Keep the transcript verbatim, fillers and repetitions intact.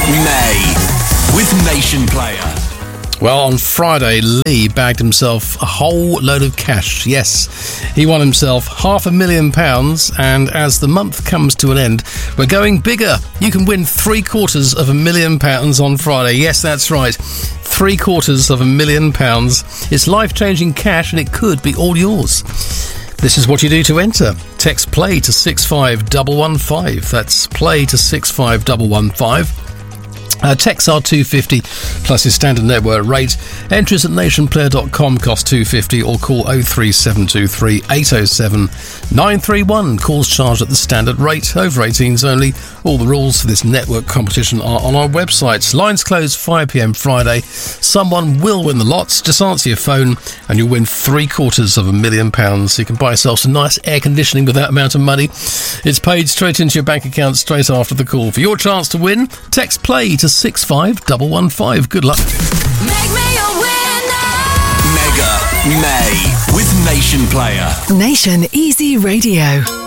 May with Nation Player. Well, on Friday, Lee bagged himself a whole load of cash. Yes, he won himself half a million pounds, and as the month comes to an end, we're going bigger. You can win three quarters of a million pounds on Friday. Yes, that's right. Three quarters of a million pounds. It's life-changing cash, and it could be all yours. This is what you do to enter. Text play to six five one one five. That's play to six five one one five. Uh, texts are two pounds fifty plus your standard network rate. Entries at nationplayer dot com cost two pounds fifty or call oh three seven two three eight oh seven nine three one. Calls charged at the standard rate. Over eighteens only. All the rules for this network competition are on our website. Lines close five p.m. Friday. Someone will win the lots. Just answer your phone and you'll win three quarters of a million pounds. You can buy yourself some nice air conditioning with that amount of money. It's paid straight into your bank account straight after the call. For your chance to win, text play to six five one one five. Good luck. Make me a winner. Mega May with Nation Player. Nation Easy Radio.